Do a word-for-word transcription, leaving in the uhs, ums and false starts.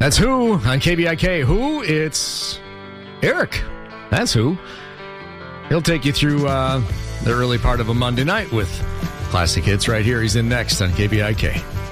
That's Who on K B I K. Who? It's Eric. That's Who. He'll take you through uh, the early part of a Monday night with classic hits right here. He's in next on K B I K.